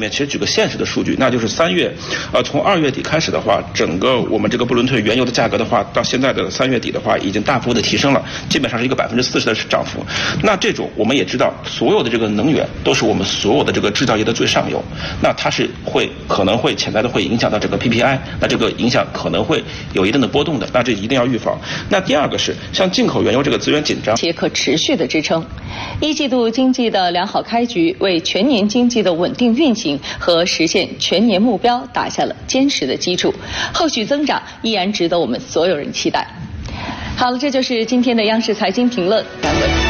面其实举个现实的数据，那就是3月，从2月底开始的话，整个我们这个布伦特原油的价格的话，到现在的3月底的话，已经大幅的提升了，基本上是一个40%的涨幅。那这种我们也知道，所有的这个能源都是我们所有的这个制造业的最上游，那它是可能会潜在的会影响到这个 PPI， 那这个影响可能会有一定的波动的，那这一定要预防。那第二个是像进口原油这个资源紧张， 且可持续的支撑。一季度经济的良好开局，为全年经济的稳定运行和实现全年目标打下了坚实的基础，后续增长依然值得我们所有人期待。好了，这就是今天的央视财经评论，感恩。